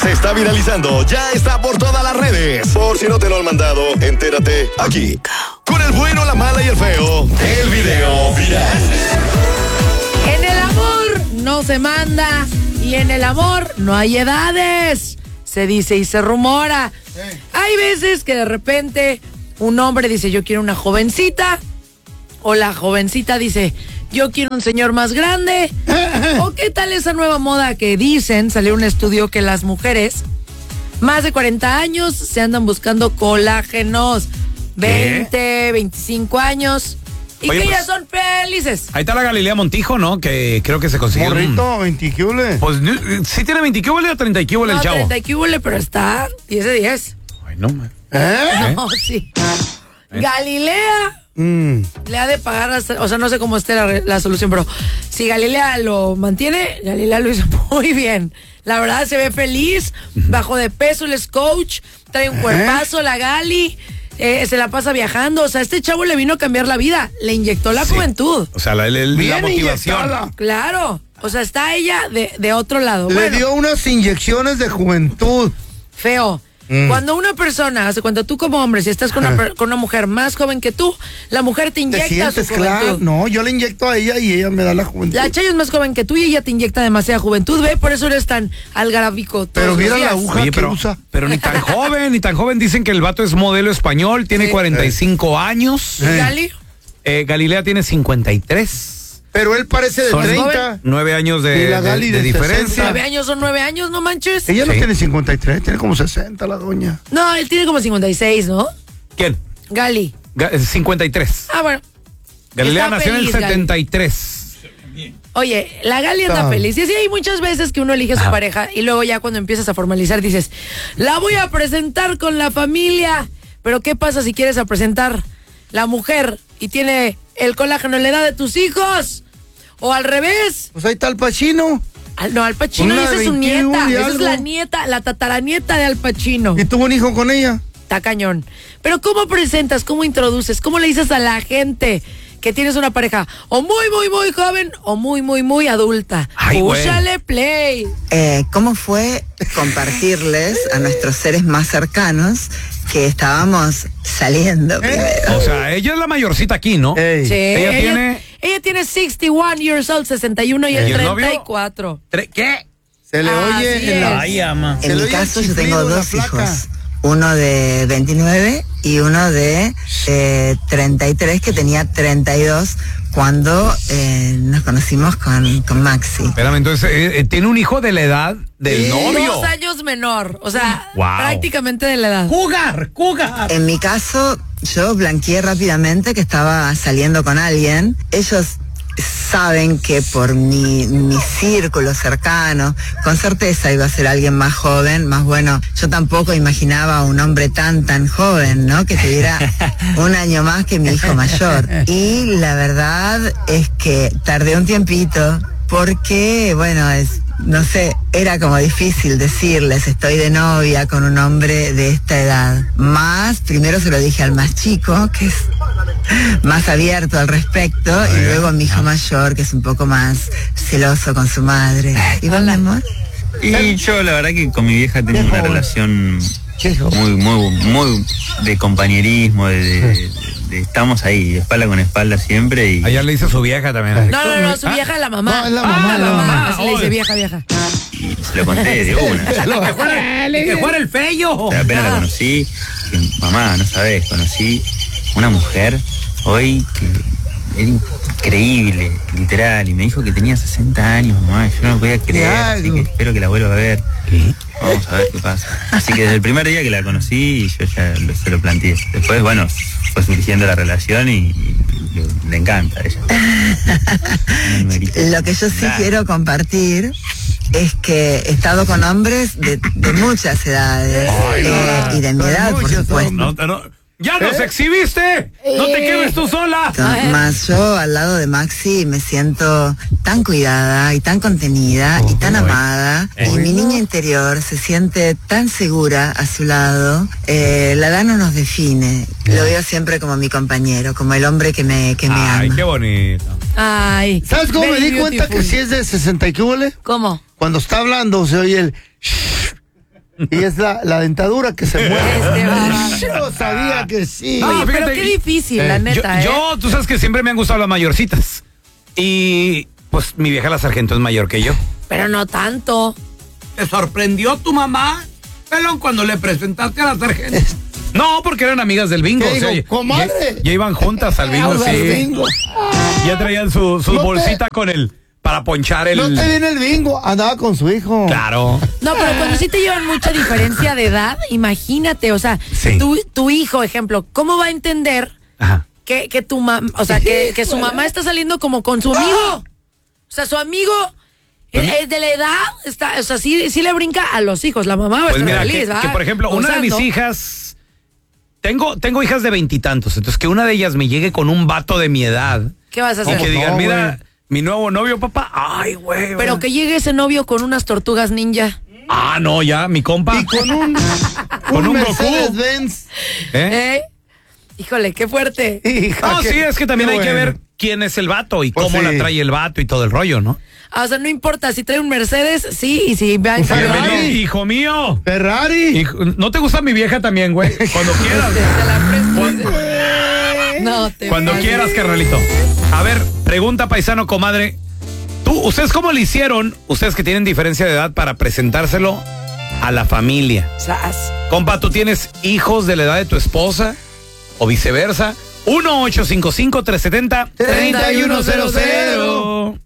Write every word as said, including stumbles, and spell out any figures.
se está viralizando, ya está por todas las redes. Por si no te lo han mandado, entérate aquí. Con el bueno, la mala y el feo, el video viral. En el amor no se manda y en el amor no hay edades. Se dice y se rumora. Sí. Hay veces que de repente un hombre dice yo quiero una jovencita, o la jovencita dice yo quiero un señor más grande. ¿O qué tal esa nueva moda que dicen, salió un estudio que las mujeres más de cuarenta años se andan buscando colágenos? veinte, veinticinco años. Y Oye, que pues, ya son felices. Ahí está la Galilea Montijo, ¿no? Que creo que se consiguió. Morrito, veinte quíbole. Pues sí tiene veinte quíbole o treinta quíbole no, el chavo. treinta quíbole, pero está diez de diez. Ay, no, man. ¿Eh? No, sí. ¿Eh? Galilea mm. le ha de pagar, hasta, o sea, no sé cómo esté la, la solución, pero si Galilea lo mantiene, Galilea lo hizo muy bien. La verdad se ve feliz, uh-huh. bajo de peso, el es coach, trae un cuerpazo, ¿Eh? la Gali. Eh, se la pasa viajando, o sea, este chavo le vino a cambiar la vida, le inyectó la sí. juventud. O sea, la, la, la motivación. Inyectada. Claro, o sea, está ella de, de otro lado. Le bueno, dio unas inyecciones de juventud. Feo. Mm. Cuando una persona, hace cuando tú como hombre, si estás con una, con una mujer más joven que tú, la mujer te inyecta ¿Te sientes, su juventud. Claro, no, yo le inyecto a ella y ella me da la juventud. La Chayo es más joven que tú y ella te inyecta demasiada juventud, ¿ve? Por eso eres tan algarabico. Pero mira la aguja Oye, que pero, usa. Pero ni tan joven, ni tan joven. Dicen que el vato es modelo español, tiene sí. cuarenta y cinco eh. años. ¿Y Gali? Eh, Galilea tiene cincuenta y tres. Pero él parece de son treinta. Nueve años de, de, de, de diferencia. Nueve años son nueve años, no manches. Ella sí. no tiene cincuenta y tres, tiene como sesenta la doña. No, él tiene como cincuenta y seis, ¿no? ¿Quién? Gali. Ga- cincuenta y tres. Ah, bueno. Galilea nació feliz, en el setenta y tres. Gali. Oye, la Gali anda ah. feliz. Y así hay muchas veces que uno elige a su Ajá. pareja y luego ya cuando empiezas a formalizar dices, la voy a presentar con la familia. Pero ¿qué pasa si quieres a presentar la mujer y tiene el colágeno en la edad de tus hijos? O al revés. Pues ahí está Al Pacino. Al, no, Al Pacino, esa es su nieta. Esa es la nieta, la tataranieta de Al Pacino. ¿Y tuvo un hijo con ella? Está cañón. Pero ¿cómo presentas? ¿Cómo introduces? ¿Cómo le dices a la gente que tienes una pareja o muy, muy, muy joven o muy, muy, muy adulta? Púchale play. Eh, ¿Cómo fue compartirles a nuestros seres más cercanos que estábamos saliendo primero? O sea, ella es la mayorcita aquí, ¿no? Ey. Sí. Ella, ella tiene... Ella tiene sesenta y uno years old, sesenta y uno y el treinta y cuatro. ¿Qué? Se le Así oye en la... Ay, ama. En mi caso yo tengo dos hijos. Uno de veintinueve y uno de eh, treinta y tres, que tenía treinta y dos cuando eh, nos conocimos con, con Maxi. Espérame, entonces, eh, ¿tiene un hijo de la edad del sí, novio? Dos años menor, o sea, wow. prácticamente de la edad. ¡Jugar! ¡Jugar! En mi caso, yo blanqueé rápidamente que estaba saliendo con alguien. Ellos saben que por mi, mi círculo cercano, con certeza iba a ser alguien más joven, más bueno. Yo tampoco imaginaba a un hombre tan, tan joven, ¿no? Que tuviera un año más que mi hijo mayor. Y la verdad es que tardé un tiempito porque, bueno, es... no sé, era como difícil decirles estoy de novia con un hombre de esta edad. Más, primero se lo dije al más chico, que es más abierto al respecto, y luego a mi hijo mayor, que es un poco más celoso con su madre. ¿Y vos, mi amor? Y yo la verdad que con mi vieja tengo una relación muy, muy, muy de compañerismo, de, de, de, de estamos ahí, espalda con espalda siempre. Y... Allá le dice a su vieja también. No, no, no, su vieja es la mamá. No, es la mamá, ah, la mamá. mamá. Así le dice vieja, vieja. Y se lo conté de una. ¡Que fuera el feyo! Apenas la conocí, que, mamá, no sabes, conocí una mujer hoy que era increíble, literal, y me dijo que tenía sesenta años, mamá, yo no lo podía creer, así que espero que la vuelva a ver. ¿Qué? Vamos a ver qué pasa. Así que desde el primer día que la conocí, yo ya lo, se lo planteé. Después, bueno, fue surgiendo la relación y, y le, le encanta a ella. Lo que yo sí quiero compartir es que he estado con hombres de, de muchas edades. Ay, eh, no, y de mi edad, por supuesto. No, no. ¡Ya nos ¿Eh? exhibiste! ¡No te quedes tú sola! Más yo al lado de Maxi me siento tan cuidada y tan contenida oh, y tan amada. Eh. Y mi niña interior se siente tan segura a su lado. Eh, la edad no nos define. Eh. Lo veo siempre como mi compañero, como el hombre que me, que me ama. ¡Ay, qué bonito! Ay. ¿Sabes cómo me di beautiful. cuenta que si es de sesenta y qué huele? ¿Cómo? Cuando está hablando se oye el... Y es la, la dentadura que se mueve. Este va. Yo sabía que sí. No, Oye, pero fíjate, qué difícil, la Yo, neta, ¿eh? yo, tú sabes que siempre me han gustado las mayorcitas. Y pues mi vieja la sargento es mayor que yo. Pero no tanto. ¿Te sorprendió tu mamá, pelón, cuando le presentaste a la sargento? No, porque eran amigas del bingo. ¿Qué o sea, digo, ya- comadre? Ya, ya iban juntas al bingo, Vamos al sí. bingo. Ya traían su, su No te- bolsita con el para ponchar el. No te viene el bingo, andaba con su hijo. Claro. No, pero cuando sí te llevan mucha diferencia de edad, imagínate, o sea, Sí. tu, tu hijo, ejemplo, ¿cómo va a entender Ajá. que, que tu mamá, o sea, que, que su mamá está saliendo como con su amigo? O sea, su amigo es, es de la edad, está, o sea, sí, sí le brinca a los hijos, la mamá va a Pues estar mira, feliz, que, ¿va? que, por ejemplo, una de mis Gozando. hijas. Tengo, tengo hijas de veintitantos, entonces que una de ellas me llegue con un vato de mi edad. ¿Qué vas a Y hacer? que digan, No, mira, mi nuevo novio, papá. Ay, güey. Pero güey. que llegue ese novio con unas tortugas ninja. Ah, no, ya, mi compa. Y con un, Con un Goku. Mercedes-Benz. ¿Eh? ¿Eh? Híjole, qué fuerte. Hija, No, qué- sí, es que también qué hay que bueno. ver quién es el vato y Pues cómo sí. la trae el vato y todo el rollo, ¿no? Ah, o sea, no importa, si trae un Mercedes, sí, y si va en Un Ferrari. camión, Bienvenido, hijo mío. Ferrari. Hijo- ¿No te gusta mi vieja también, güey? Cuando quieras. te la presto. No, te Cuando pases. quieras, carnalito. A ver, pregunta paisano, comadre. ¿Tú, ustedes cómo le hicieron, ustedes que tienen diferencia de edad, para presentárselo a la familia? Sas. Compa, ¿tú tienes hijos de la edad de tu esposa? ¿O viceversa? uno ocho cinco cinco, tres siete cero, tres uno cero cero